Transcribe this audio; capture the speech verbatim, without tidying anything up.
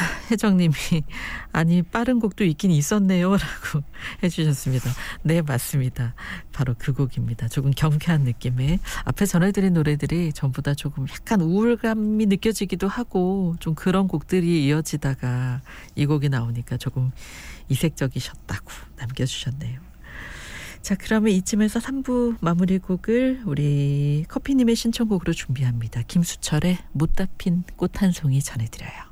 혜정님이 아니 빠른 곡도 있긴 있었네요 라고 해주셨습니다. 네, 맞습니다. 바로 그 곡입니다. 조금 경쾌한 느낌의, 앞에 전해드린 노래들이 전부 다 조금 약간 우울감이 느껴지기도 하고 좀 그런 곡들이 이어지다가 이 곡이 나오니까 조금 이색적이셨다고 남겨주셨네요. 자, 그러면 이쯤에서 삼 부 마무리 곡을 우리 커피님의 신청곡으로 준비합니다. 김수철의 못다 핀 꽃 한 송이 전해드려요.